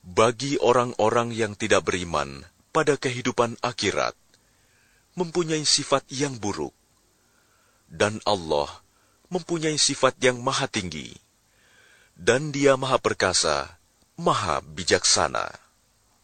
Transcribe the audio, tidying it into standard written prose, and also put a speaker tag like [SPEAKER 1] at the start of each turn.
[SPEAKER 1] Bagi orang-orang yang tidak beriman pada kehidupan akhirat, mempunyai sifat yang buruk. Dan Allah mempunyai sifat yang maha tinggi. Dan Dia maha perkasa, maha bijaksana.